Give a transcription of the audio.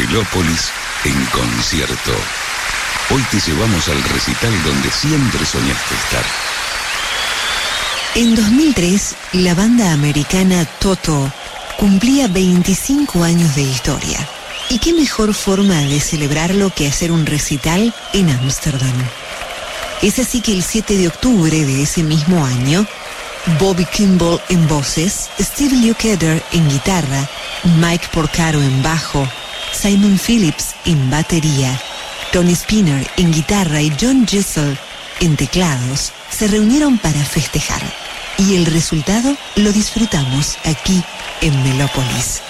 Melópolis en concierto. Hoy te llevamos al recital donde siempre soñaste estar. En 2003, la banda americana Toto cumplía 25 años de historia. ¿Y qué mejor forma de celebrarlo que hacer un recital en Ámsterdam? Es así que el 7 de octubre de ese mismo año, Bobby Kimball en voces, Steve Lukather en guitarra, Mike Porcaro en bajo, Simon Phillips en batería, Tony Spinner en guitarra y John Gissel en teclados, se reunieron para festejar. Y el resultado lo disfrutamos aquí en Melópolis.